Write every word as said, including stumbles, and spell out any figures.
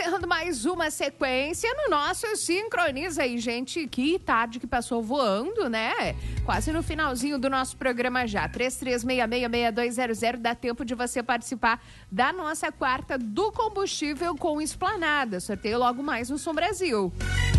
encerrando mais uma sequência no nosso Sincroniza aí, gente. Que tarde que passou voando, né? Quase no finalzinho do nosso programa já. três três seis seis, seis dois zero zero. Dá tempo de você participar da nossa quarta do combustível com Esplanada. Sorteio logo mais no Som Brasil.